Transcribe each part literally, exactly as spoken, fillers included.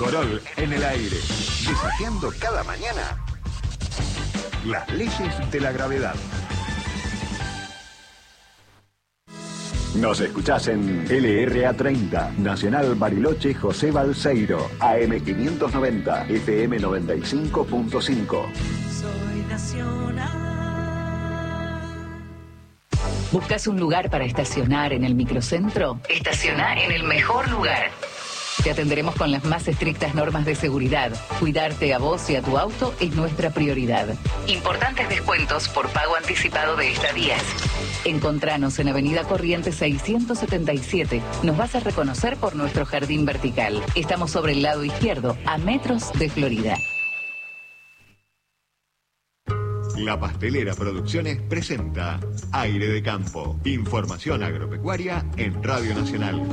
Corol en el aire, desafiando cada mañana las leyes de la gravedad. Nos escuchás en L R A treinta, Nacional Bariloche José Balseiro, A M quinientos noventa, F M noventa y cinco punto cinco. Soy nacional. ¿Buscas un lugar para estacionar en el microcentro? Estacionar en el mejor lugar. Te atenderemos con las más estrictas normas de seguridad. Cuidarte a vos y a tu auto es nuestra prioridad. Importantes descuentos por pago anticipado de estadías. Encontranos en Avenida Corrientes seiscientos setenta y siete. Nos vas a reconocer por nuestro jardín vertical. Estamos sobre el lado izquierdo, a metros de Florida. La Pastelera Producciones presenta Aire de Campo. Información agropecuaria en Radio Nacional.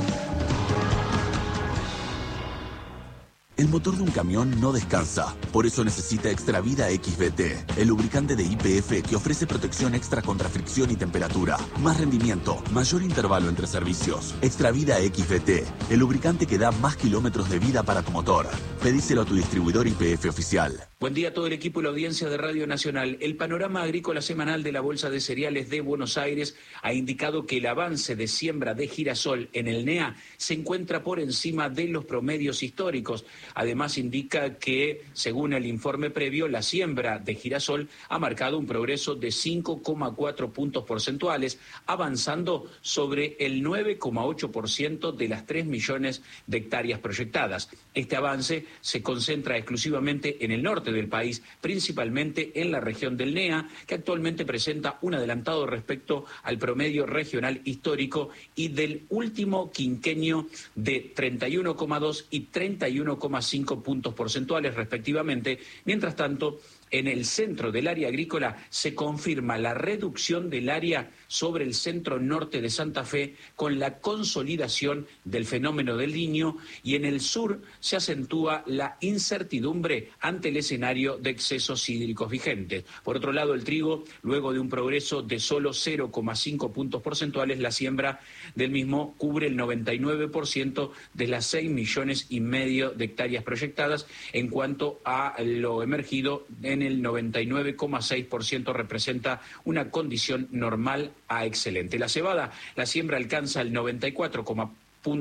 El motor de un camión no descansa, por eso necesita Extravida X B T, el lubricante de Y P F que ofrece protección extra contra fricción y temperatura, más rendimiento, mayor intervalo entre servicios. Extravida X B T, el lubricante que da más kilómetros de vida para tu motor. Pedíselo a tu distribuidor Y P F oficial. Buen día a todo el equipo y la audiencia de Radio Nacional. El panorama agrícola semanal de la Bolsa de Cereales de Buenos Aires ha indicado que el avance de siembra de girasol en el N E A se encuentra por encima de los promedios históricos. Además, indica que, según el informe previo, la siembra de girasol ha marcado un progreso de cinco coma cuatro puntos porcentuales, avanzando sobre el nueve coma ocho por ciento de las tres millones de hectáreas proyectadas. Este avance se concentra exclusivamente en el norte del país, principalmente en la región del N E A, que actualmente presenta un adelantado respecto al promedio regional histórico y del último quinquenio de treinta y uno coma dos y treinta y uno coma cinco puntos porcentuales respectivamente. Mientras tanto, en el centro del área agrícola se confirma la reducción del área sobre el centro norte de Santa Fe con la consolidación del fenómeno del Niño, y en el sur se acentúa la incertidumbre ante el escenario de excesos hídricos vigentes. Por otro lado, el trigo, luego de un progreso de solo cero coma cinco puntos porcentuales, la siembra del mismo cubre el noventa y nueve por ciento de las seis millones y medio de hectáreas proyectadas. En cuanto a lo emergido, en el noventa y nueve coma seis por ciento representa una condición normal a excelente. La cebada, la siembra alcanza el noventa y cuatro coma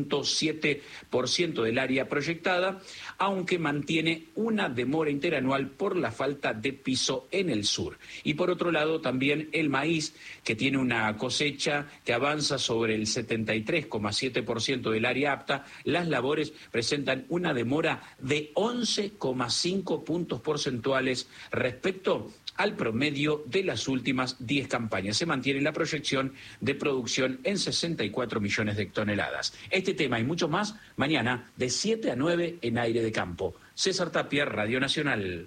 siete por ciento del área proyectada, aunque mantiene una demora interanual por la falta de piso en el sur. Y por otro lado, también el maíz, que tiene una cosecha que avanza sobre el setenta y tres coma siete por ciento del área apta, las labores presentan una demora de once coma cinco puntos porcentuales respecto al promedio de las últimas diez campañas. Se mantiene la proyección de producción en sesenta y cuatro millones de toneladas. Este tema y mucho más mañana de siete a nueve en Aire de Campo. César Tapia, Radio Nacional.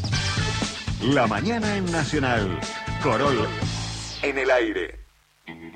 La mañana en Nacional. Corol en el aire.